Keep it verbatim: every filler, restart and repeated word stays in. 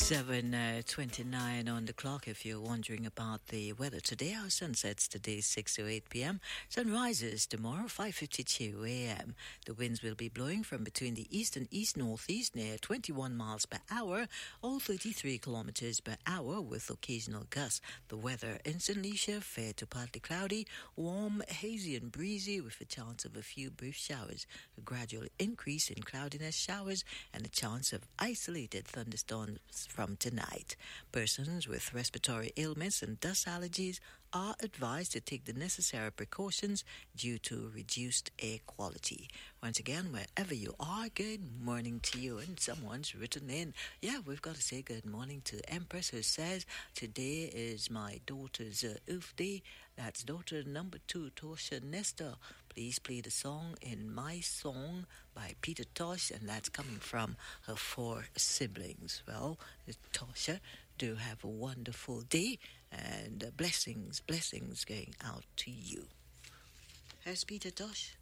seven twenty-nine on the clock. If you're wondering about the weather today, our sun sets today six to eight p.m. Sun rises tomorrow five fifty-two a.m. The winds will be blowing from between the east and east-northeast near twenty-one miles per hour or thirty-three kilometers per hour with occasional gusts. The weather in Saint Lucia, fair to partly cloudy, warm, hazy and breezy with a chance of a few brief showers. A gradual increase in cloudiness, showers and a chance of isolated thunderstorms from tonight. Persons with respiratory ailments and dust allergies are advised to take the necessary precautions due to reduced air quality. Once again, wherever you are, good morning to you. And someone's written in, yeah, we've got to say good morning to Empress, who says, today is my daughter's uh, oof day. That's daughter number two, Tosha Nestor. Please play the song In My Song by Peter Tosh, and that's coming from her four siblings. Well, Tosha, do have a wonderful day, and uh, blessings, blessings going out to you. Here's Peter Tosh.